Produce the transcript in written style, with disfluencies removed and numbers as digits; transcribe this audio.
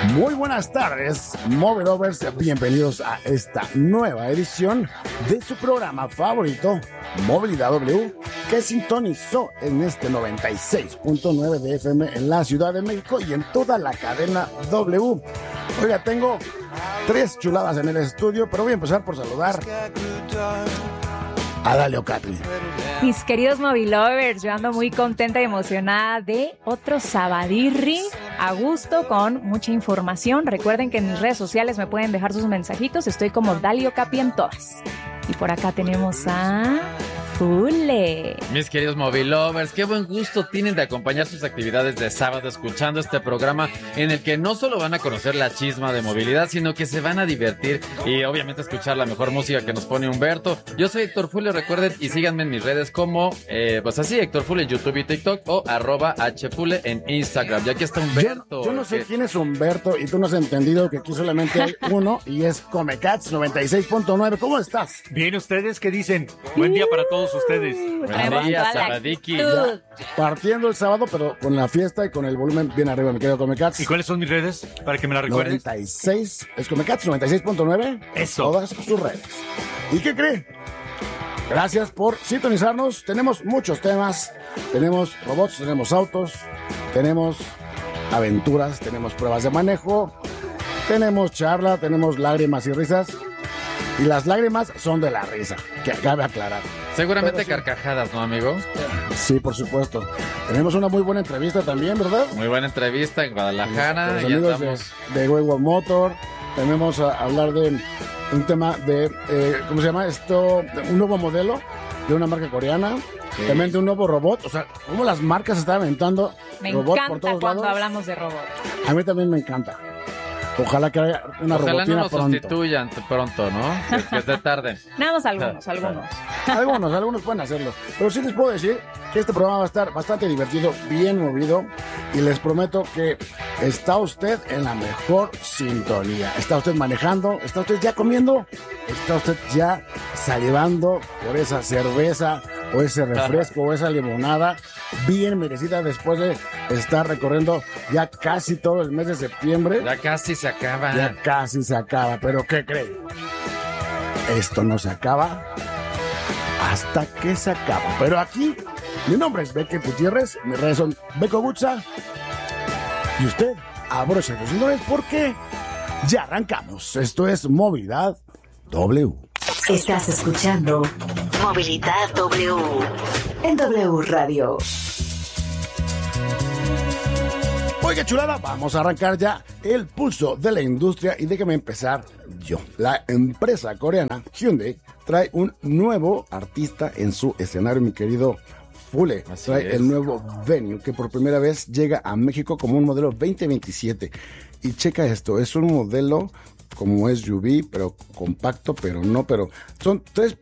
Muy buenas tardes, Mobile Lovers. Bienvenidos a esta nueva edición de su programa favorito, Movilidad W, que sintonizó en este 96.9 de FM en la Ciudad de México y en toda la cadena W. Oiga, tengo 3 chuladas en el estudio, pero voy a empezar por saludar a Dalia Ocatli. Mis queridos Movilovers, yo ando muy contenta y emocionada de otro sabadirri a gusto con mucha información. Recuerden que en mis redes sociales me pueden dejar sus mensajitos. Estoy como Dalia Ocatli en todas. Y por acá tenemos a Fule. Mis queridos Movilovers, qué buen gusto tienen de acompañar sus actividades de sábado escuchando este programa en el que no solo van a conocer la chisma de movilidad, sino que se van a divertir y obviamente escuchar la mejor música que nos pone Humberto. Yo soy Héctor Fule, recuerden y síganme en mis redes como, pues así, Héctor Fule en YouTube y TikTok o @hfule en Instagram. Y aquí está Humberto. Yo no sé quién es Humberto y tú no has entendido que aquí solamente hay uno y es Comecats 96.9. ¿Cómo estás? Bien, ¿ustedes qué dicen? Buen día para todos ustedes. Buenos días, Sabadiki. Partiendo el sábado, pero con la fiesta y con el volumen bien arriba, mi querido Comecats. ¿Y cuáles son mis redes? Para que me la recuerdes. 96, es Comecats 96.9. Eso. Todas sus redes. ¿Y qué cree? Gracias por sintonizarnos. Tenemos muchos temas. Tenemos robots, tenemos autos, tenemos aventuras, tenemos pruebas de manejo, tenemos charla, tenemos lágrimas y risas. Y las lágrimas son de la risa, que cabe aclarar. Seguramente sí. Carcajadas, ¿no, amigo? Sí, por supuesto. Tenemos una muy buena entrevista también, ¿verdad? Muy buena entrevista en Guadalajara. Con los Ya amigos estamos de Huevo Motor. Tenemos a hablar de un tema de, ¿cómo se llama esto? Un nuevo modelo de una marca coreana. Sí. También de un nuevo robot. O sea, cómo las marcas están aventando robot por todos cuando lados. hablamos de robot. A mí también me encanta. Ojalá que haya una robotina Ojalá no nos pronto. Sustituyan pronto, ¿no? Que se tarden. Nada más algunos. Algunos pueden hacerlo. Pero sí les puedo decir que este programa va a estar bastante divertido, bien movido. Y les prometo que está usted en la mejor sintonía. Está usted manejando, está usted ya comiendo, está usted ya salivando por esa cerveza o ese refresco o esa limonada bien merecida después de estar recorriendo ya casi todo el mes de septiembre. Ya casi se acaba. Ya casi se acaba, pero ¿qué creen? Esto no se acaba hasta que se acaba. Pero aquí, mi nombre es Beque Gutiérrez, mis redes son Beco Gutza. Y usted, abroche los cinturones porque ya arrancamos. Esto es Movilidad W. Estás escuchando Movilidad W en W Radio. Oiga, chulada, vamos a arrancar ya el pulso de la industria y déjame empezar yo. La empresa coreana Hyundai trae un nuevo artista en su escenario, mi querido Fule. Trae el nuevo Venue que por primera vez llega a México como un modelo 2027. Y checa esto, es un modelo como SUV, pero compacto, pero son 3